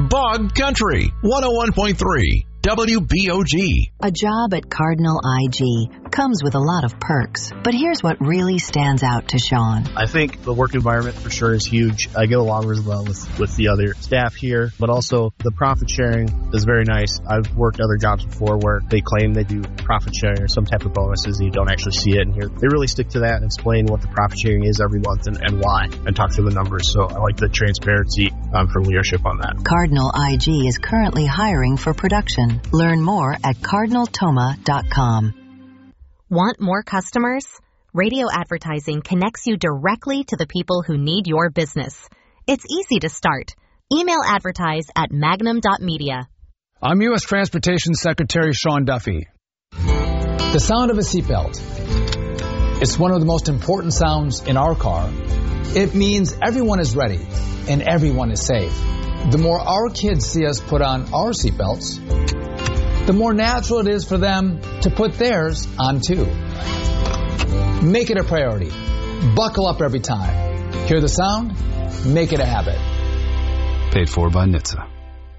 Bog Country, 101.3 WBOG. A job at Cardinal IG comes with a lot of perks, but here's what really stands out to Sean. I think the work environment for sure is huge. I get along really well with the other staff here, but also the profit sharing is very nice. I've worked other jobs before where they claim they do profit sharing or some type of bonuses and you don't actually see it. And here they really stick to that and explain what the profit sharing is every month and why, and talk through the numbers. So I like the transparency from leadership on that. Cardinal IG is currently hiring for production. Learn more at cardinaltoma.com. Want more customers? Radio advertising connects you directly to the people who need your business. It's easy to start. Email advertise at magnum.media. I'm U.S. Transportation Secretary Sean Duffy. The sound of a seatbelt. It's one of the most important sounds in our car. It means everyone is ready and everyone is safe. The more our kids see us put on our seatbelts, the more natural it is for them to put theirs on too. Make it a priority. Buckle up every time. Hear the sound? Make it a habit. Paid for by NHTSA.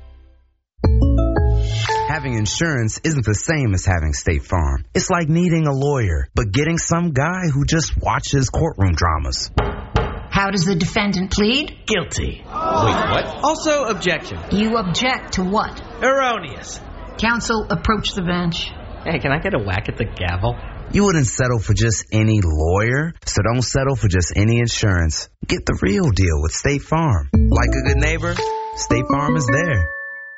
Having insurance isn't the same as having State Farm. It's like needing a lawyer, but getting some guy who just watches courtroom dramas. How does the defendant plead? Guilty. Wait, what? Also, objection. You object to what? Erroneous. Counsel, approach the bench. Hey, can I get a whack at the gavel? You wouldn't settle for just any lawyer, so don't settle for just any insurance. Get the real deal with State Farm. Like a good neighbor, State Farm is there.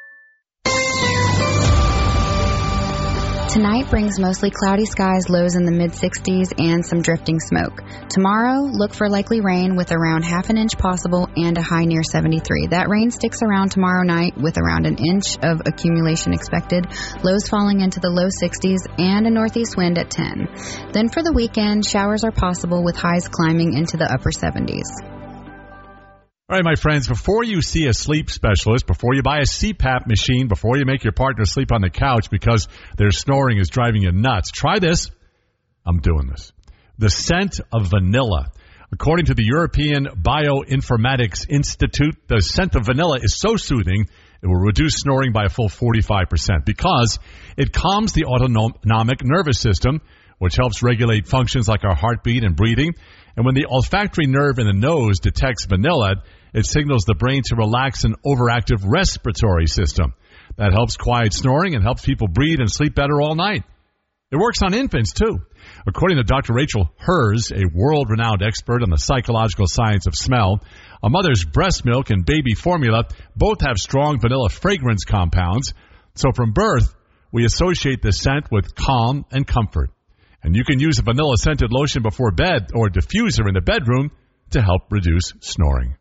Tonight brings mostly cloudy skies, lows in the mid-60s, and some drifting smoke. Tomorrow, look for likely rain with around half an inch possible and a high near 73. That rain sticks around tomorrow night with around an inch of accumulation expected, lows falling into the low 60s, and a northeast wind at 10. Then for the weekend, showers are possible with highs climbing into the upper 70s. All right, my friends, before you see a sleep specialist, before you buy a CPAP machine, before you make your partner sleep on the couch because their snoring is driving you nuts, try this. I'm doing this. The scent of vanilla. According to the European Bioinformatics Institute, the scent of vanilla is so soothing, it will reduce snoring by a full 45% because it calms the autonomic nervous system, which helps regulate functions like our heartbeat and breathing. And when the olfactory nerve in the nose detects vanilla, it signals the brain to relax an overactive respiratory system. That helps quiet snoring and helps people breathe and sleep better all night. It works on infants, too. According to Dr. Rachel Herz, a world-renowned expert on the psychological science of smell, a mother's breast milk and baby formula both have strong vanilla fragrance compounds. So from birth, we associate the scent with calm and comfort. And you can use a vanilla-scented lotion before bed or a diffuser in the bedroom to help reduce snoring.